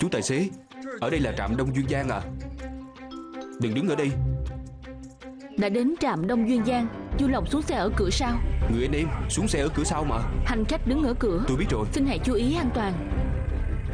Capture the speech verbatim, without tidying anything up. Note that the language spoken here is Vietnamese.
Chú tài xế, ở đây là trạm Đông Duyên Giang à? Đừng đứng ở đây. Đã đến trạm Đông Duyên Giang, Chu Lộc xuống xe ở cửa sau. Người anh em xuống xe ở cửa sau mà. Hành khách đứng ở cửa. Tôi biết rồi. Xin hãy chú ý an toàn.